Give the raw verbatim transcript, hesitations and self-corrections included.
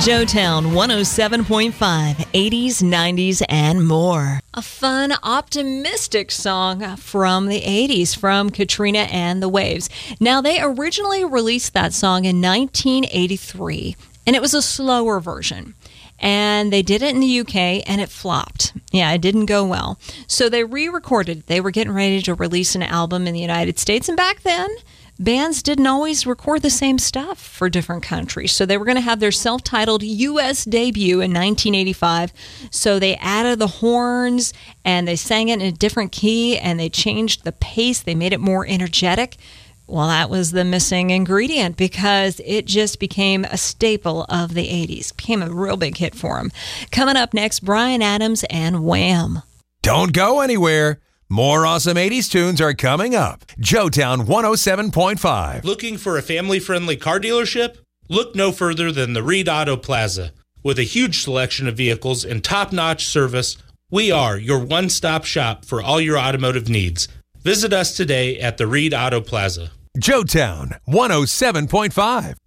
Joetown one oh seven point five, eighties, nineties, and more. A fun, optimistic song from the eighties from Katrina and the Waves. Now, they originally released that song in nineteen eighty-three, and it was a slower version. And they did it in the U K, and it flopped. Yeah, it didn't go well. So they re-recorded. They were getting ready to release an album in the United States, and back then, bands didn't always record the same stuff for different countries. So they were going to have their self-titled U S debut in nineteen eighty-five. So they added the horns and they sang it in a different key and they changed the pace. They made it more energetic. Well, that was the missing ingredient because it just became a staple of the eighties. Became a real big hit for them. Coming up next, Bryan Adams and Wham! Don't go anywhere. More awesome eighties tunes are coming up. Joetown one oh seven point five. Looking for a family-friendly car dealership? Look no further than the Reed Auto Plaza. With a huge selection of vehicles and top-notch service, we are your one-stop shop for all your automotive needs. Visit us today at the Reed Auto Plaza. Joetown one oh seven point five.